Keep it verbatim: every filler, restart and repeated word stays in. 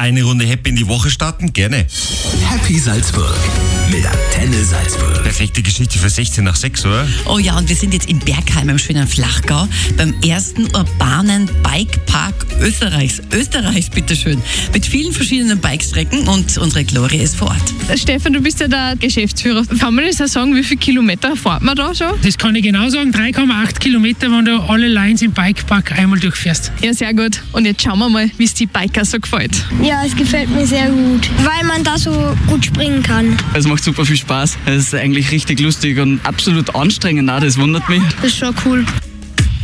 eine Runde Happy in die Woche starten? Gerne. Happy Salzburg mit Antenne Salzburg. Perfekte Geschichte für sechzehn nach sechs, oder? Oh ja, und wir sind jetzt in Bergheim im schönen Flachgau beim ersten urbanen Bikepark Österreichs. Österreichs, bitteschön. Mit vielen verschiedenen Bikestrecken und unsere Gloria ist vor Ort. Stefan, du bist ja der Geschäftsführer. Kann man das auch sagen, wie viele Kilometer fährt man da schon? Das kann ich genau sagen, drei Komma acht Kilometer, wenn du alle Lines im Bikepark einmal durchfährst. Ja, sehr gut. Und jetzt schauen wir mal, wie es die Biker so gefällt. Ja, es gefällt mir sehr gut, weil man da so gut springen kann. Es macht super viel Spaß. Es ist eigentlich richtig lustig und absolut anstrengend auch, das wundert mich. Das ist schon cool.